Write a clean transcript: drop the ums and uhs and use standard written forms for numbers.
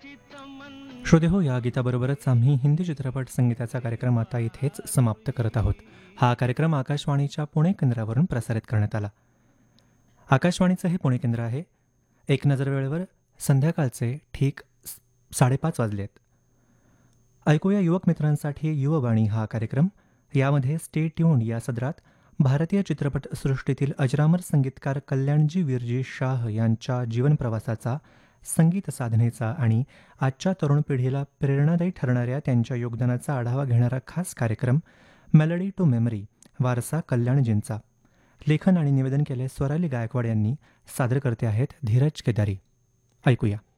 श्रोते हो, या गीताबरोबरच आम्ही हिंदी चित्रपट संगीताचा कार्यक्रम आता इथेच समाप्त करत आहोत. हा कार्यक्रम आकाशवाणीच्या पुणे केंद्रावरून प्रसारित करण्यात आला. आकाशवाणीचं हे पुणे केंद्र आहे. एक नजर वेळेवर संध्याकाळचे ठीक 5:30 वाजले आहेत. ऐकूया युवक मित्रांसाठी युववाणी हा कार्यक्रम. यामध्ये स्टे ट्यून्ड या सदरात भारतीय चित्रपटसृष्टीतील अजरामर संगीतकार कल्याणजी विरजी शाह यांच्या जीवनप्रवासाचा, संगीत साधनेचा आणि आजच्या तरुण पिढीला प्रेरणादायी ठरणाऱ्या त्यांच्या योगदानाचा आढावा घेणारा खास कार्यक्रम मेलडी टू मेमरी, वारसा कल्याणजींचा. लेखन आणि निवेदन केले स्वराली गायकवाड यांनी. सादर करते आहेत धीरज केदारी. ऐकूया.